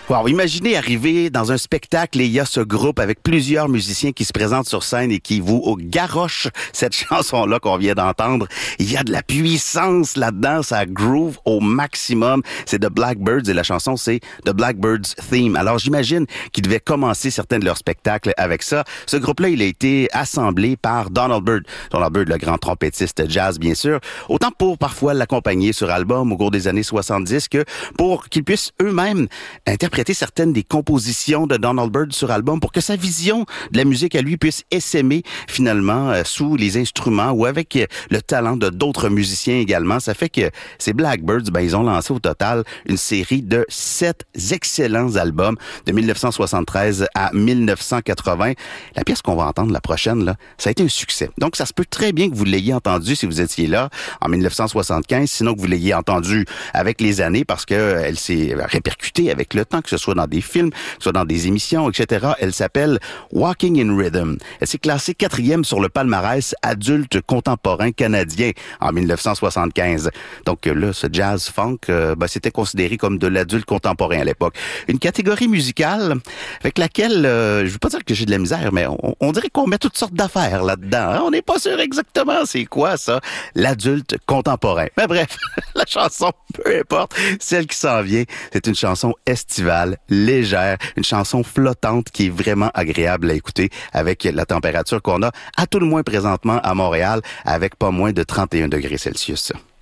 Wow, imaginez arriver dans un spectacle et il y a ce groupe avec plusieurs musiciens qui se présentent sur scène et qui vous garochent cette chanson-là qu'on vient d'entendre. Il y a de la puissance là-dedans, ça groove au maximum. C'est The Blackbirds et la chanson, c'est The Blackbirds Theme. Alors j'imagine qu'ils devaient commencer certains de leurs spectacles avec ça. Ce groupe-là, il a été assemblé par Donald Byrd. Donald Byrd, le grand trompettiste jazz, bien sûr. Autant pour parfois l'accompagner sur album au cours des années 70 que pour qu'ils puissent eux-mêmes interpréter certaines des compositions de Donald Byrd sur album pour que sa vision de la musique à lui puisse essaimer finalement sous les instruments ou avec le talent de d'autres musiciens également. Ça fait que ces Blackbirds, ils ont lancé au total une série de 7 excellents albums de 1973 à 1980. La pièce qu'on va entendre la prochaine, là, ça a été un succès. Donc ça se peut très bien que vous l'ayez entendu si vous étiez là en 1975, sinon que vous l'ayez entendu avec les années parce que elle s'est répercutée avec le temps, que ce soit dans des films, que ce soit dans des émissions, etc. Elle s'appelle Walking in Rhythm. Elle s'est classée 4e sur le palmarès adulte contemporain canadien en 1975. Donc là, ce jazz funk, c'était considéré comme de l'adulte contemporain à l'époque. Une catégorie musicale avec laquelle, je veux pas dire que j'ai de la misère, mais on dirait qu'on met toutes sortes d'affaires là-dedans. Hein? On n'est pas sûr exactement c'est quoi ça, l'adulte contemporain. Mais bref, la chanson, peu importe, celle qui s'en vient, c'est une chanson estivale, légère, une chanson flottante qui est vraiment agréable à écouter avec la température qu'on a, à tout le moins présentement à Montréal, avec pas moins de 31 degrés Celsius.